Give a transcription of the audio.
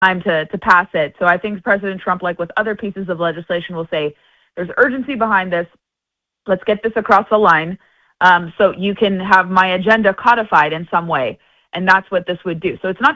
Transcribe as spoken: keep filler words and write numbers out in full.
time to, to pass it. So I think President Trump, like with other pieces of legislation, will say, there's urgency behind this. Let's get this across the line um, so you can have my agenda codified in some way. And that's what this would do. So it's not